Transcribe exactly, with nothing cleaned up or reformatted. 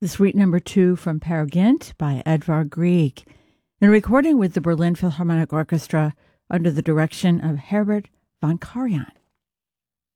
The Suite Number Two from Peer Gynt by Edvard Grieg, in a recording with the Berlin Philharmonic Orchestra under the direction of Herbert von Karajan.